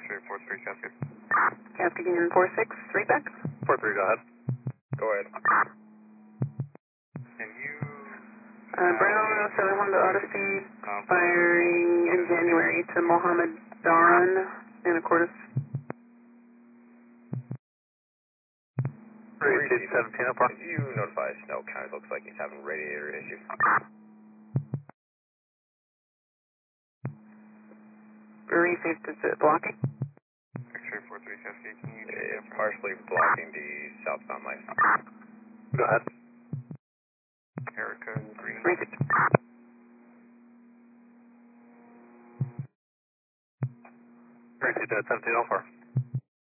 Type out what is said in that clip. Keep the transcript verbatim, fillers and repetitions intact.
X-ray four three, Cascade. Cascade four six, three back. four three, go ahead. Go ahead. Can you... Uh, Brown seven one to Odyssey, firing in January to Mohammed Daran, Anacortes. Receive seventeen oh four. Could you notify Snow County? Looks like he's having radiator issues. Received, is it blocking? X-ray four three, Cascade, can you... It's partially blocking the southbound light. Go ahead. Erica Green. Received. Received at seventeen oh four.